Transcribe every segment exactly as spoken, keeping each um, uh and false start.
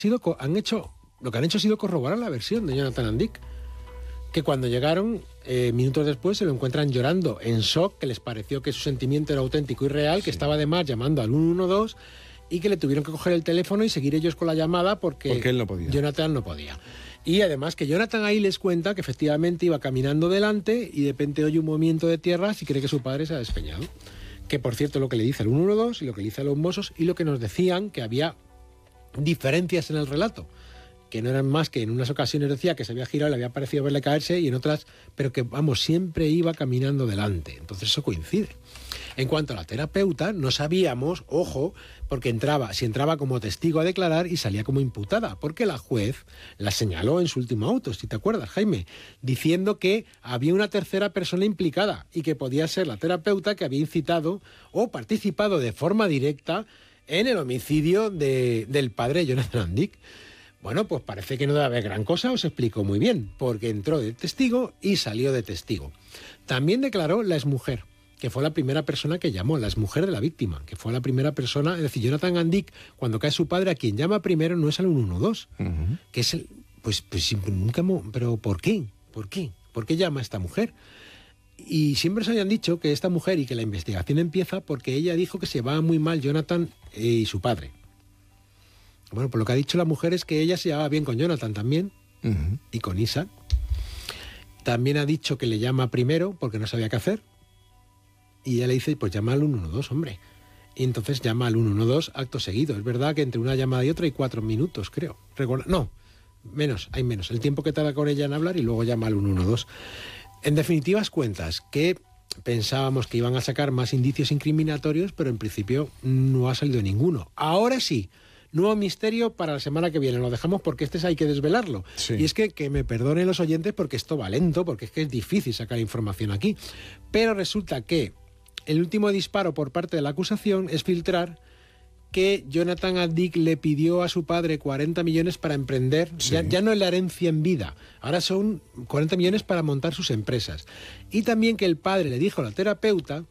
sido, han hecho, lo que han hecho ha sido corroborar la versión de Jonathan and Dick, que cuando llegaron, eh, minutos después, se lo encuentran llorando en shock, que les pareció que su sentimiento era auténtico y real, sí. que estaba además llamando al uno uno dos y que le tuvieron que coger el teléfono y seguir ellos con la llamada porque, porque él no podía. Jonathan no podía. Y además que Jonathan ahí les cuenta que efectivamente iba caminando delante y de repente oye un movimiento de tierras y cree que su padre se ha despeñado. Que por cierto lo que le dice el uno uno dos y lo que le dice a los Mossos y lo que nos decían que había diferencias en el relato, que no eran más que en unas ocasiones decía que se había girado, le había parecido verle caerse y en otras, pero que vamos, siempre iba caminando delante. Entonces eso coincide. En cuanto a la terapeuta, no sabíamos, ojo, porque entraba, si entraba como testigo a declarar y salía como imputada, porque la juez la señaló en su último auto, si te acuerdas, Jaime, diciendo que había una tercera persona implicada y que podía ser la terapeuta que había incitado o participado de forma directa en el homicidio de, del padre Jonathan Dick. Bueno, pues parece que no debe haber gran cosa, os explico muy bien, porque entró de testigo y salió de testigo. También declaró la exmujer, que fue la primera persona que llamó, la exmujer de la víctima, que fue la primera persona, es decir, Jonathan and Dick, cuando cae su padre, a quien llama primero no es al uno uno dos, uh-huh. que es el... Pues, pues nunca... ¿Pero por qué? ¿Por qué? ¿Por qué llama a esta mujer? Y siempre se habían dicho que esta mujer y que la investigación empieza porque ella dijo que se llevaba muy mal Jonathan y su padre. Bueno, pues lo que ha dicho la mujer es que ella se llevaba bien con Jonathan también, uh-huh. y con Isaac. También ha dicho que le llama primero porque no sabía qué hacer. Y ella le dice, pues llama al uno uno dos, hombre. Y entonces llama al uno uno dos acto seguido. Es verdad que entre una llamada y otra hay cuatro minutos, creo. Recuerda, no, menos, hay menos. El tiempo que tarda con ella en hablar y luego llama al uno uno dos. En definitivas cuentas, que pensábamos que iban a sacar más indicios incriminatorios, pero en principio no ha salido ninguno. Ahora sí. Nuevo misterio para la semana que viene. Lo dejamos porque este hay que desvelarlo. Sí. Y es que, que me perdonen los oyentes porque esto va lento, porque es que es difícil sacar información aquí. Pero resulta que el último disparo por parte de la acusación es filtrar que Jonathan and Dick le pidió a su padre cuarenta millones para emprender, sí. ya, ya no es la herencia en vida, ahora son cuarenta millones para montar sus empresas. Y también que el padre le dijo a la terapeuta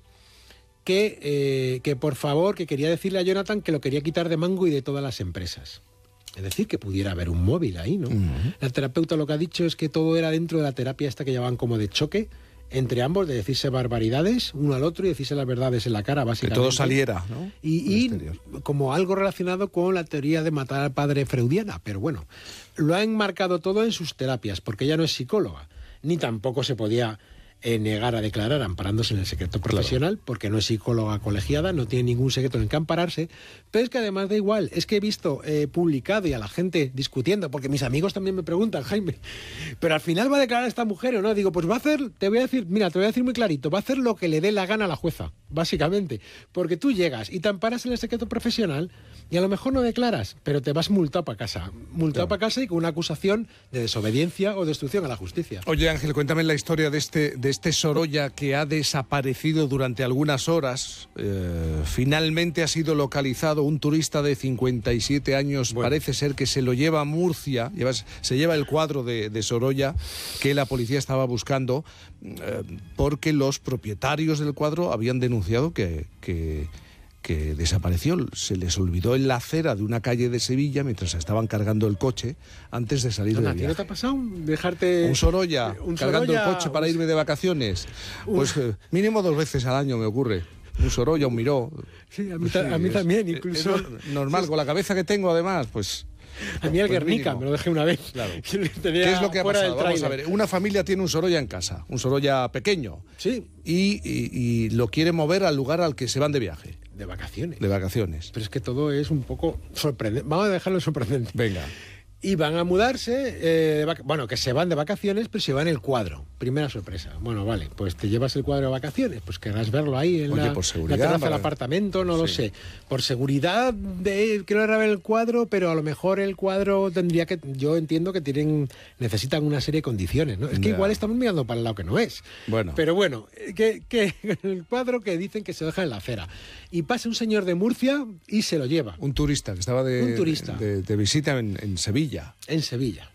Que, eh, que por favor, que quería decirle a Jonathan que lo quería quitar de mango y de todas las empresas. Es decir, que pudiera haber un móvil ahí, ¿no? Uh-huh. La terapeuta lo que ha dicho es que todo era dentro de la terapia esta que llamaban como de choque entre ambos, de decirse barbaridades uno al otro y decirse las verdades en la cara, básicamente. Que todo saliera, ¿no? Y, y como algo relacionado con la teoría de matar al padre freudiana. Pero bueno, lo ha enmarcado todo en sus terapias, porque ella no es psicóloga, ni tampoco se podía... Eh, negar a declarar amparándose en el secreto profesional, claro. porque no es psicóloga colegiada, no tiene ningún secreto en el que ampararse, pero es que además da igual, es que he visto eh, publicado y a la gente discutiendo, porque mis amigos también me preguntan, Jaime, pero al final va a declarar esta mujer o no, digo, pues va a hacer, te voy a decir, mira, te voy a decir muy clarito, va a hacer lo que le dé la gana a la jueza, básicamente, porque tú llegas y te amparas en el secreto profesional y a lo mejor no declaras, pero te vas multado para casa, multado claro. para casa y con una acusación de desobediencia o destrucción a la justicia. Oye, Ángel, cuéntame la historia de este... De este Sorolla que ha desaparecido durante algunas horas. Eh, finalmente ha sido localizado un turista de cincuenta y siete años, bueno. Parece ser que se lo lleva a Murcia, lleva, se lleva el cuadro de, de Sorolla que la policía estaba buscando, eh, porque los propietarios del cuadro habían denunciado que... que que desapareció, se les olvidó en la acera de una calle de Sevilla mientras estaban cargando el coche antes de salir de viaje. ¿No te ha pasado dejarte un Sorolla un cargando Sorolla, el coche para un... irme de vacaciones? Un... Pues eh, mínimo dos veces al año me ocurre. Un Sorolla, un Miró. Sí, a mí, ta- a mí también, incluso. Es normal, con la cabeza que tengo además, pues... A mí el pues Guernica, mínimo. Me lo dejé una vez. Claro. ¿Qué es lo que ha pasado? Vamos a ver, una familia tiene un Sorolla en casa, un Sorolla pequeño. Sí. Y, y, y lo quiere mover al lugar al que se van de viaje. De vacaciones. De vacaciones. Pero es que todo es un poco sorprendente. Vamos a dejarlo sorprendente. Venga. Y van a mudarse, eh, vac- bueno, que se van de vacaciones, pero se van el cuadro. Primera sorpresa. Bueno, vale, pues te llevas el cuadro de vacaciones, pues querrás verlo ahí en Oye, la, por seguridad, la terraza para... del apartamento, no sí. lo sé. Por seguridad, de, quiero ver el cuadro, pero a lo mejor el cuadro tendría que, yo entiendo que tienen, necesitan una serie de condiciones, ¿no? Es que ya. igual estamos mirando para el lado que no es. Bueno. Pero bueno, que, que el cuadro que dicen que se deja en la acera. Y pasa un señor de Murcia y se lo lleva. Un turista que estaba de, un turista. de, de visita en, en Sevilla. En Sevilla.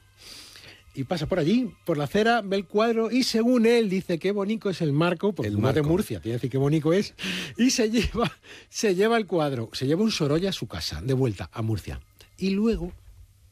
Y pasa por allí, por la acera, ve el cuadro y según él dice qué bonito es el marco, porque el marco de Murcia, tiene que decir qué bonito es, y se lleva, se lleva el cuadro, se lleva un Sorolla a su casa, de vuelta a Murcia. Y luego